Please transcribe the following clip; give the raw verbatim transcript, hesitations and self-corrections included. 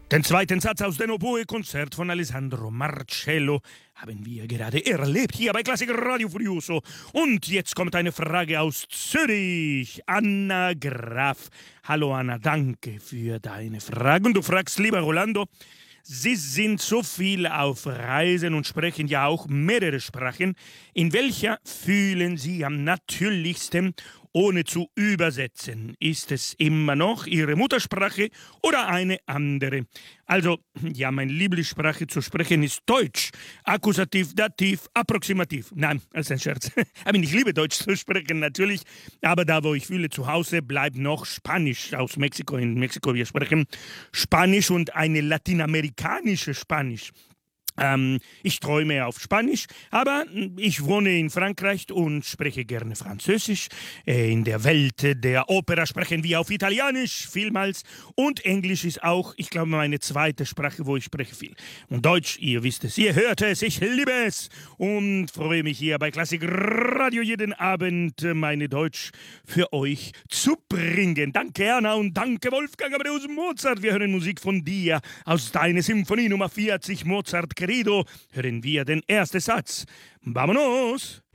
Den zweiten Satz aus dem Oboe-Konzert von Alessandro Marcello haben wir gerade erlebt hier bei Klassik Radio Furioso. Und jetzt kommt eine Frage aus Zürich. Anna Graf. Hallo Anna, danke für deine Frage. Und du fragst, lieber Rolando, Sie sind so viel auf Reisen und sprechen ja auch mehrere Sprachen. In welcher fühlen Sie am natürlichsten, ohne zu übersetzen? Ist es immer noch Ihre Muttersprache oder eine andere? Also, ja, meine Lieblingssprache zu sprechen ist Deutsch. Akkusativ, Dativ, Approximativ. Nein, das ist ein Scherz. Aber ich liebe Deutsch zu sprechen, natürlich. Aber da, wo ich fühle, zu Hause, bleibt noch Spanisch aus Mexiko. In Mexiko, wir sprechen Spanisch und eine latinamerikanische Spanisch. Ähm, ich träume auf Spanisch, aber ich wohne in Frankreich und spreche gerne Französisch. Äh, in der Welt der Opera sprechen wir auf Italienisch vielmals und Englisch ist auch, ich glaube, meine zweite Sprache, wo ich spreche viel. Und Deutsch, ihr wisst es, ihr hört es, ich liebe es und freue mich hier bei Klassik Radio jeden Abend meine Deutsch für euch zu bringen. Danke Anna und danke Wolfgang Amadeus Mozart. Wir hören Musik von dir aus deiner Symphonie Nummer vierzig, Mozart Querido, hören wir den ersten Satz. Vámonos!